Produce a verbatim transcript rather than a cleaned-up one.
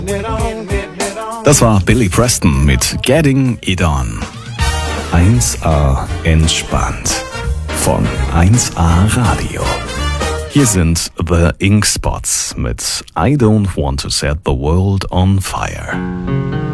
Das war Billy Preston mit Getting It On. eins A entspannt von eins A Radio. Hier sind The Ink Spots mit I Don't Want to Set the World on Fire.